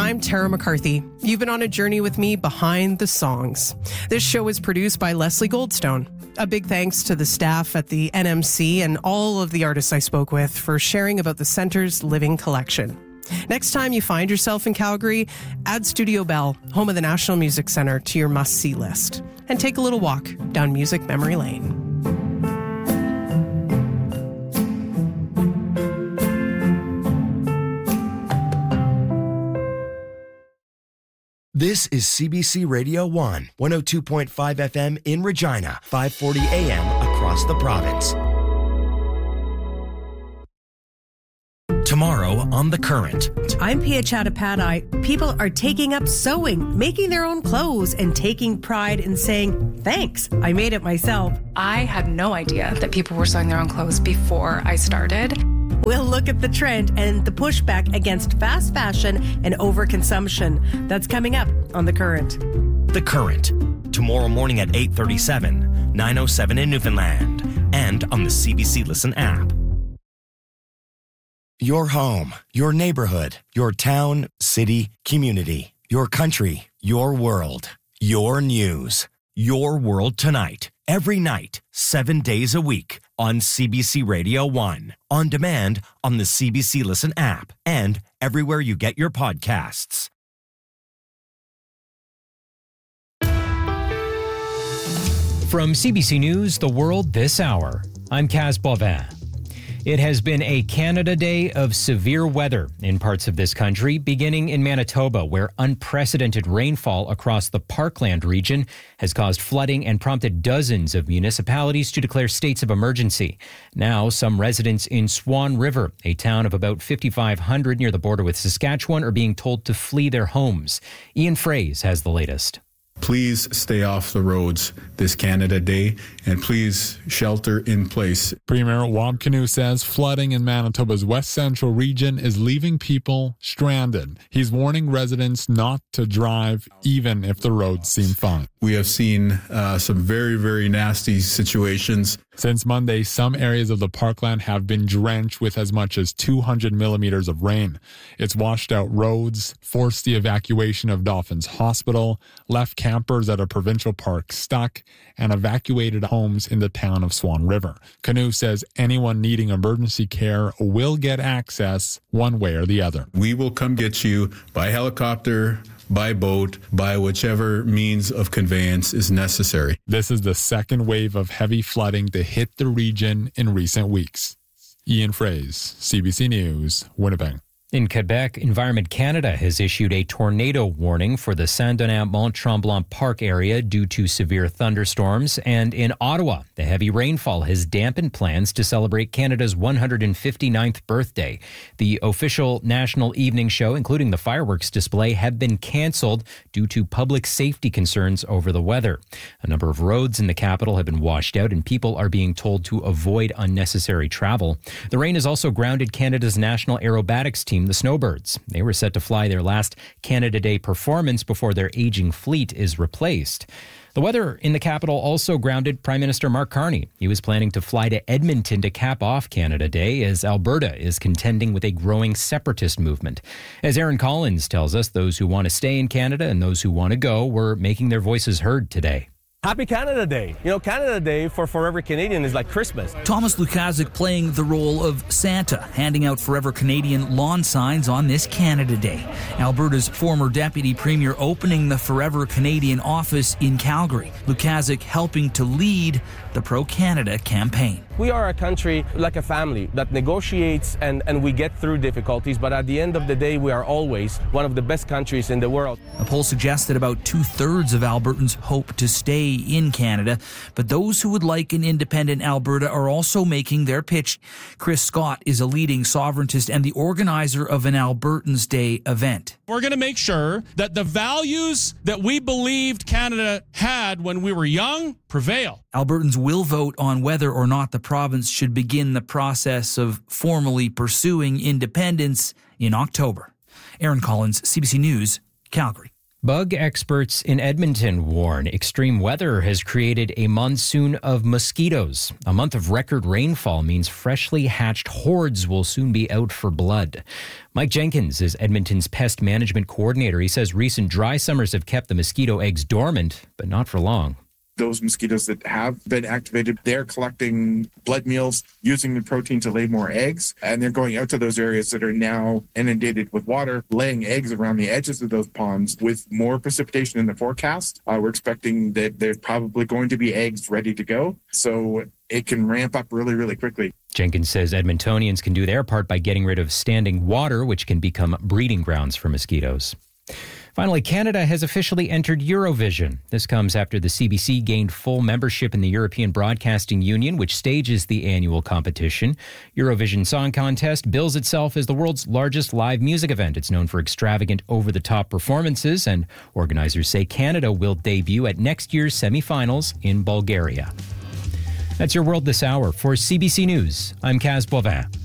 I'm Tara McCarthy. You've been on a journey with me behind the songs. This show is produced by Leslie Goldstone. A big thanks to the staff at the NMC and all of the artists I spoke with for sharing about the Centre's living collection. Next time you find yourself in Calgary, add Studio Bell, home of the National Music Centre, to your must-see list. And take a little walk down Music Memory Lane. This is CBC Radio 1, 102.5 FM in Regina, 540 AM across the province. Tomorrow on The Current. I'm Pia Chattopadhyay. People are taking up sewing, making their own clothes, and taking pride in saying, thanks, I made it myself. I had no idea that people were sewing their own clothes before I started. We'll look at the trend and the pushback against fast fashion and overconsumption. That's coming up on The Current. The Current. Tomorrow morning at 8:37, 9:07 in Newfoundland, and on the CBC Listen app. Your home, your neighborhood, your town, city, community, your country, your world, your news. Your World Tonight. Every night, 7 days a week on CBC Radio 1. On demand on the CBC Listen app and everywhere you get your podcasts. From CBC News, The World This Hour, I'm Kaz Bovin. It has been a Canada Day of severe weather in parts of this country, beginning in Manitoba, where unprecedented rainfall across the Parkland region has caused flooding and prompted dozens of municipalities to declare states of emergency. Now, some residents in Swan River, a town of about 5,500 near the border with Saskatchewan, are being told to flee their homes. Ian Fraze has the latest. Please stay off the roads this Canada Day, and please shelter in place. Premier Wab Kinew says flooding in Manitoba's west central region is leaving people stranded. He's warning residents not to drive, even if the roads seem fine. We have seen some very, very nasty situations. Since Monday, some areas of the Parkland have been drenched with as much as 200 millimeters of rain. It's washed out roads, forced the evacuation of Dolphins Hospital, left campers at a provincial park stuck, and evacuated homes in the town of Swan River. Kinew says anyone needing emergency care will get access one way or the other. We will come get you by helicopter, by boat, by whichever means of conveyance is necessary. This is the second wave of heavy flooding to hit the region in recent weeks. Ian Fraze, CBC News, Winnipeg. In Quebec, Environment Canada has issued a tornado warning for the Saint-Donat-Mont-Tremblant Park area due to severe thunderstorms. And in Ottawa, the heavy rainfall has dampened plans to celebrate Canada's 159th birthday. The official national evening show, including the fireworks display, have been cancelled due to public safety concerns over the weather. A number of roads in the capital have been washed out, and people are being told to avoid unnecessary travel. The rain has also grounded Canada's national aerobatics team, the Snowbirds. They were set to fly their last Canada Day performance before their aging fleet is replaced. The weather in the capital also grounded Prime Minister Mark Carney. He was planning to fly to Edmonton to cap off Canada Day as Alberta is contending with a growing separatist movement. As Aaron Collins tells us, those who want to stay in Canada and those who want to go were making their voices heard today. Happy Canada Day. You know, Canada Day for Forever Canadian is like Christmas. Thomas Lukaszuk playing the role of Santa, handing out Forever Canadian lawn signs on this Canada Day. Alberta's former Deputy Premier opening the Forever Canadian office in Calgary. Lukaszuk helping to lead the Pro-Canada campaign. We are a country like a family that negotiates and we get through difficulties, but at the end of the day, we are always one of the best countries in the world. A poll suggests that about 2/3 of Albertans hope to stay in Canada, but those who would like an independent Alberta are also making their pitch. Chris Scott is a leading sovereigntist and the organizer of an Albertans Day event. We're going to make sure that the values that we believed Canada had when we were young prevail. Albertans will vote on whether or not the province should begin the process of formally pursuing independence in October. Aaron Collins, CBC News, Calgary. Bug experts in Edmonton warn extreme weather has created a monsoon of mosquitoes. A month of record rainfall means freshly hatched hordes will soon be out for blood. Mike Jenkins is Edmonton's pest management coordinator. He says recent dry summers have kept the mosquito eggs dormant, but not for long. Those mosquitoes that have been activated, they're collecting blood meals, using the protein to lay more eggs, and they're going out to those areas that are now inundated with water, laying eggs around the edges of those ponds. With more precipitation in the forecast, we're expecting that there's probably going to be eggs ready to go, so it can ramp up really, really quickly. Jenkins says Edmontonians can do their part by getting rid of standing water, which can become breeding grounds for mosquitoes. Finally, Canada has officially entered Eurovision. This comes after the CBC gained full membership in the European Broadcasting Union, which stages the annual competition. Eurovision Song Contest bills itself as the world's largest live music event. It's known for extravagant, over-the-top performances, and organizers say Canada will debut at next year's semifinals in Bulgaria. That's your World This Hour. For CBC News, I'm Kaz Boivin.